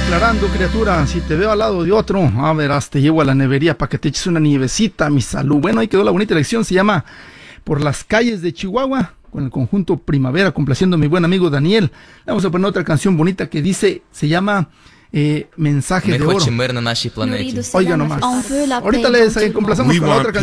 declarando, criatura, si te veo al lado de otro, a verás, te llevo a la nevería para que te eches una nievecita, mi salud. Bueno, ahí quedó la bonita elección, se llama Por las calles de Chihuahua, con el conjunto Primavera, complaciendo a mi buen amigo Daniel. Vamos a poner otra canción bonita que dice, se llama Mensaje de Oro. Oiga nomás. Ahorita les complacemos con la otra canción.